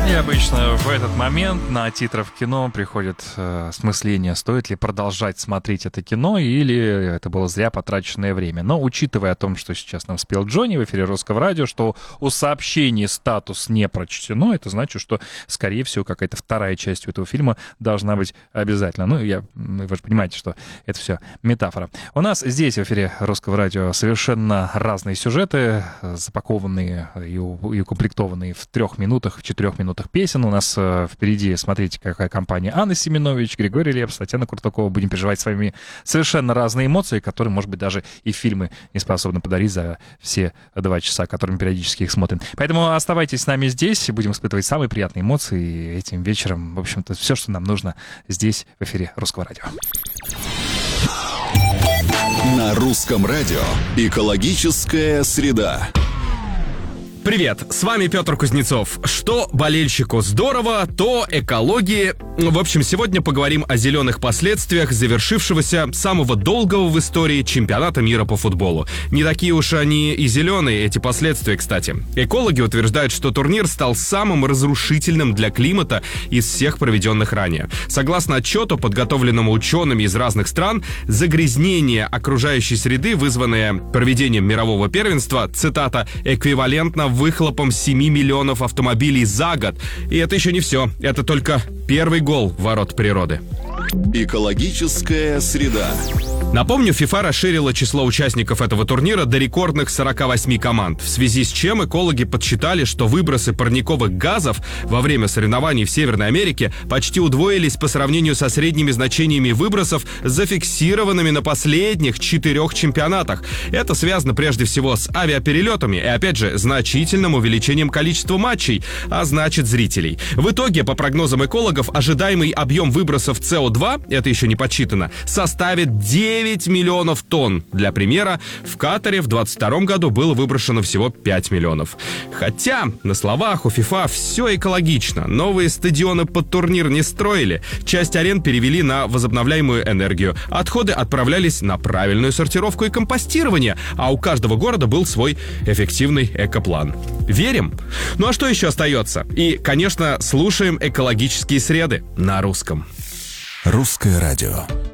И обычно в этот момент на титрах кино приходит смысление, стоит ли продолжать смотреть это кино или это было зря потраченное время. Но учитывая о том, что сейчас нам спел Джонни в эфире Русского радио, что у сообщений статус не прочтено, это значит, что, скорее всего, какая-то вторая часть этого фильма должна быть обязательно. Ну, вы же понимаете, что это все метафора. У нас здесь в эфире Русского радио совершенно разные сюжеты, запакованные и укомплектованные в 3 минутах, в 4 минутах песен. У нас впереди, смотрите, какая компания: Анна Семенович, Григорий Лепс, Татьяна Куртакова. Будем переживать с вами совершенно разные эмоции, которые, может быть, даже и фильмы не способны подарить за все 2 часа, которыми периодически их смотрим. Поэтому оставайтесь с нами здесь, будем испытывать самые приятные эмоции этим вечером. В общем-то, все, что нам нужно здесь, в эфире Русского радио. На Русском радио «Экологическая среда». Привет, с вами Петр Кузнецов. Что болельщику здорово, то экологии. В общем, сегодня поговорим о зеленых последствиях завершившегося самого долгого в истории чемпионата мира по футболу. Не такие уж они и зеленые, эти последствия, кстати. Экологи утверждают, что турнир стал самым разрушительным для климата из всех проведенных ранее. Согласно отчету, подготовленному учеными из разных стран, загрязнение окружающей среды, вызванное проведением мирового первенства, цитата, эквивалентно выхлопом 7 миллионов автомобилей за год. И это еще не все. Это только первый гол ворот природы. Экологическая среда. Напомню, ФИФА расширила число участников этого турнира до рекордных 48 команд, в связи с чем экологи подсчитали, что выбросы парниковых газов во время соревнований в Северной Америке почти удвоились по сравнению со средними значениями выбросов, зафиксированными на последних 4 чемпионатах. Это связано прежде всего с авиаперелетами и, опять же, значительным увеличением количества матчей, а значит зрителей. В итоге, по прогнозам экологов, ожидаемый объем выбросов СО2, это еще не подсчитано, составит 9 миллионов тонн. Для примера, в Катаре в 2022 году было выброшено всего 5 миллионов. Хотя, на словах у ФИФА все экологично. Новые стадионы под турнир не строили. Часть арен перевели на возобновляемую энергию. Отходы отправлялись на правильную сортировку и компостирование. А у каждого города был свой эффективный экоплан. Верим? Ну а что еще остается? И, конечно, слушаем экологические среды на русском. Русское радио.